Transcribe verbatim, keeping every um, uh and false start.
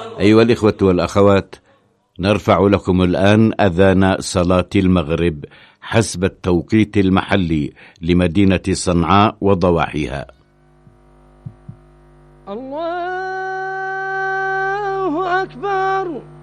أيها الإخوة والأخوات، نرفع لكم الآن أذان صلاة المغرب حسب التوقيت المحلي لمدينة صنعاء وضواحيها. الله أكبر.